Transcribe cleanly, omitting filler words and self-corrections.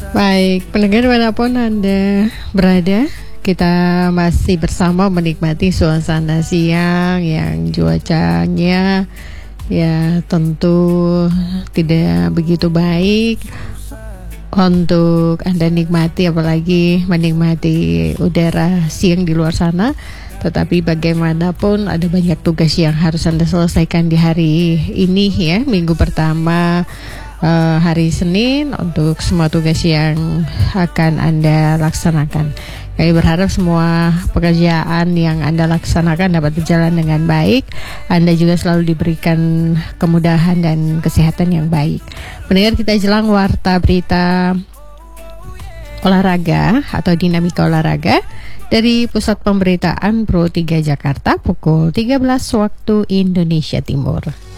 Baik, pendengar dimanapun Anda berada, kita masih bersama menikmati suasana siang yang cuacanya ya tentu tidak begitu baik untuk Anda nikmati, apalagi menikmati udara siang di luar sana. Tetapi bagaimanapun ada banyak tugas yang harus Anda selesaikan di hari ini ya, minggu pertama hari Senin, untuk semua tugas yang akan Anda laksanakan. Kami berharap semua pekerjaan yang Anda laksanakan dapat berjalan dengan baik. Anda juga selalu diberikan kemudahan dan kesehatan yang baik. Mendengar kita jelang warta berita olahraga atau dinamika olahraga dari Pusat Pemberitaan Pro 3 Jakarta pukul 13 waktu Indonesia Timur.